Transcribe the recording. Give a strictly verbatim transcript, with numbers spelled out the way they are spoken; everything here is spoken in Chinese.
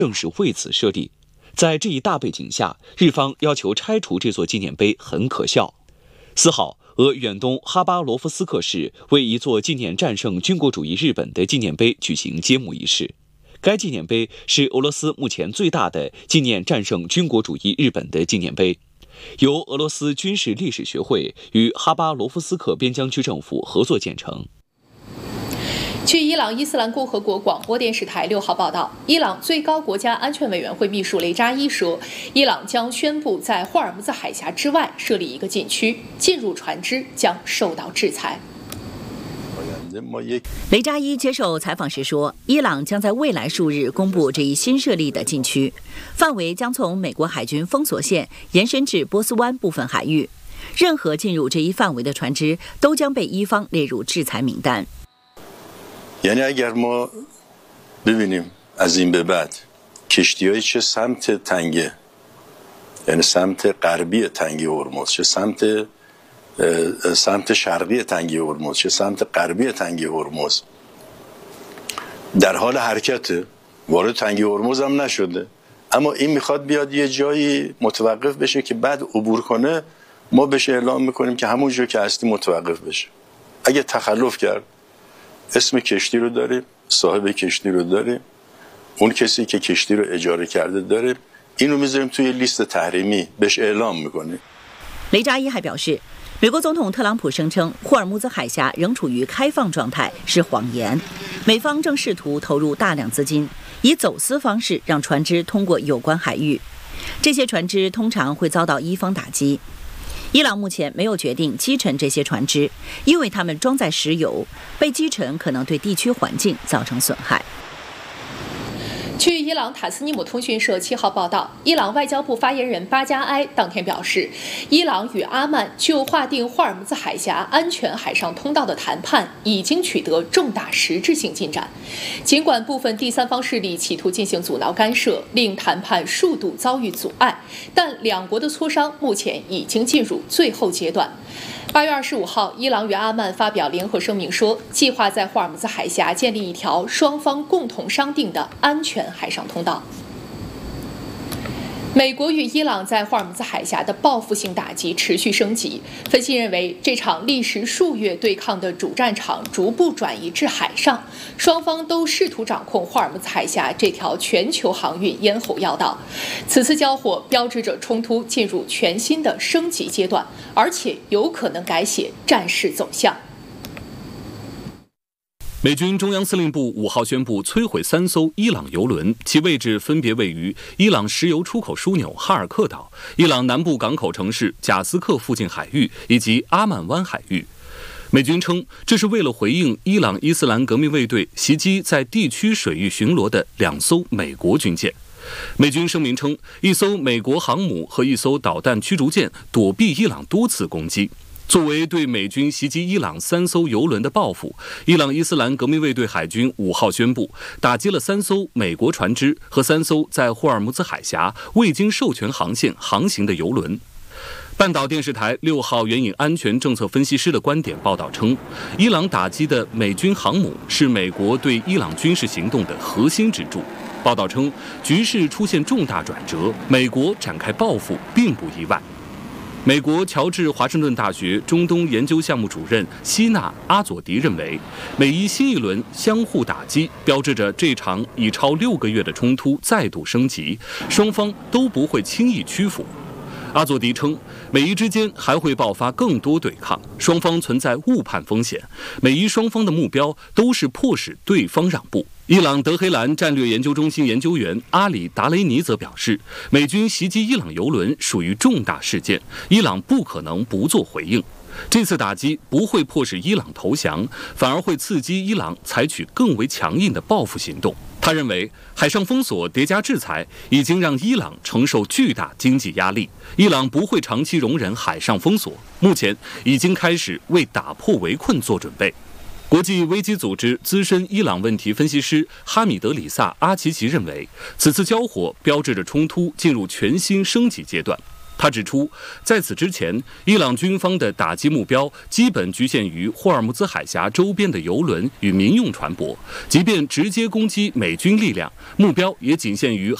正是为此设立。在这一大背景下，日方要求拆除这座纪念碑很可笑。四号，俄远东哈巴罗夫斯克市为一座纪念战胜军国主义日本的纪念碑举行揭幕仪式。该纪念碑是俄罗斯目前最大的纪念战胜军国主义日本的纪念碑，由俄罗斯军事历史学会与哈巴罗夫斯克边疆区政府合作建成。 据伊朗伊斯兰共和国广播电视台六号报道，伊朗最高国家安全委员会秘书雷扎伊说，伊朗将宣布在霍尔木兹海峡之外设立一个禁区，进入船只将受到制裁。 雷扎伊接受采访时说，伊朗将在未来数日公布这一新设立的禁区，范围将从美国海军封锁线延伸至波斯湾部分海域，任何进入这一范围的船只都将被伊方列入制裁名单。 یعنی اگر ما ببینیم از این به بعد کشتی‌های چه سمت تنگه یعنی سمت غربی تنگه هرمز چه سمت سمت شرقی تنگه هرمز چه سمت غربی تنگه هرمز در حال حرکته وارد تنگه هرمز هم نشده اما این میخواد بیاد یه جایی متوقف بشه که بعد عبور کنه ما بهش اعلام میکنیم که همون جا که هستی متوقف بشه اگه تخلف کرد اسم کشتی رو داریم صاحب کشتی رو داریم اون کسی که کشتی رو اجاره کرده داریم اینو میذاریم توی لیست تحریمی بهش اعلام میکنیم。 雷扎伊还表示，美国总统特朗普声称霍尔木兹海峡仍处于开放状态是谎言，美方正试图投入大量资金，以走私方式让船只通过有关海域，这些船只通常会遭到伊方打击。伊朗目前没有决定击沉这些船只，因为它们装载石油，被击沉可能对地区环境造成损害。 据伊朗塔斯尼姆通讯社七号报道，伊朗外交部发言人巴加埃当天表示，伊朗与阿曼就划定霍尔木兹海峡安全海上通道的谈判已经取得重大实质性进展。尽管部分第三方势力企图进行阻挠干涉，令谈判数度遭遇阻碍，但两国的磋商目前已经进入最后阶段。八月二十五号，伊朗与阿曼发表联合声明说，计划在霍尔木兹海峡建立一条双方共同商定的安全海上通道。美国与伊朗在霍尔木兹海峡的报复性打击持续升级，分析认为，这场历时数月对抗的主战场逐步转移至海上，双方都试图掌控霍尔木兹海峡这条全球航运咽喉要道。此次交火标志着冲突进入全新的升级阶段，而且有可能改写战事走向。 美军中央司令部五号宣布摧毁三艘伊朗油轮，其位置分别位于伊朗石油出口枢纽哈尔克岛、伊朗南部港口城市贾斯克附近海域以及阿曼湾海域。美军称，这是为了回应伊朗伊斯兰革命卫队袭击在地区水域巡逻的两艘美国军舰。美军声明称，一艘美国航母和一艘导弹驱逐舰躲避伊朗多次攻击。作为对美军袭击伊朗三艘油轮的报复，伊朗伊斯兰革命卫队海军五号宣布打击了三艘美国船只和三艘在霍尔木兹海峡未经授权航线航行的油轮。半岛电视台六号援引安全政策分析师的观点报道称，伊朗打击的美军航母是美国对伊朗军事行动的核心支柱。报道称，局势出现重大转折，美国展开报复并不意外。美国乔治华盛顿大学中东研究项目主任希纳·阿佐迪认为，美伊新一轮相互打击标志着这场已超六个月的冲突再度升级，双方都不会轻易屈服。阿佐迪称，美伊之间还会爆发更多对抗，双方存在误判风险，美伊双方的目标都是迫使对方让步。伊朗德黑兰战略研究中心研究员阿里达雷尼则表示，美军袭击伊朗油轮属于重大事件，伊朗不可能不做回应。这次打击不会迫使伊朗投降，反而会刺激伊朗采取更为强硬的报复行动。他认为，海上封锁叠加制裁已经让伊朗承受巨大经济压力，伊朗不会长期容忍海上封锁，目前已经开始为打破围困做准备。国际危机组织资深伊朗问题分析师哈米德里萨·阿奇奇认为，此次交火标志着冲突进入全新升级阶段。 他指出，在此之前，伊朗军方的打击目标基本局限于霍尔木兹海峡周边的油轮与民用船舶，即便直接攻击美军力量，目标也仅限于